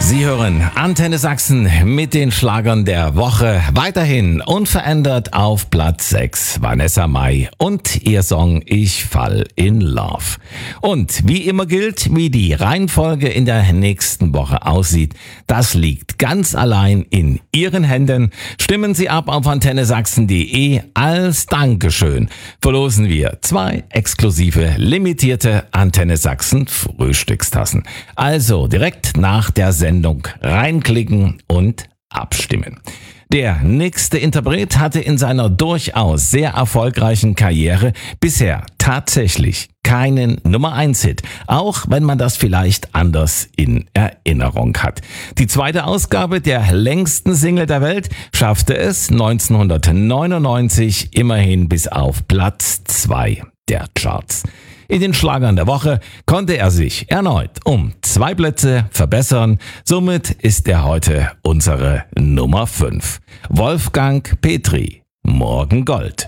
Sie hören Antenne Sachsen mit den Schlagern der Woche. Weiterhin unverändert auf Platz 6 Vanessa Mai und ihr Song Ich fall in Love. Und wie immer gilt, wie die Reihenfolge in der nächsten Woche aussieht, das liegt ganz allein in Ihren Händen. Stimmen Sie ab auf antennesachsen.de. Als Dankeschön verlosen wir 2 exklusive limitierte Antenne Sachsen Frühstückstassen. Also direkt nach der Sendung reinklicken und abstimmen. Der nächste Interpret hatte in seiner durchaus sehr erfolgreichen Karriere bisher tatsächlich keinen Nummer-1-Hit, auch wenn man das vielleicht anders in Erinnerung hat. Die zweite Ausgabe der längsten Single der Welt schaffte es 1999 immerhin bis auf Platz 2 der Charts. In den Schlagern der Woche konnte er sich erneut um 2 Plätze verbessern. Somit ist er heute unsere Nummer 5. Wolfgang Petri, Morgen Gold.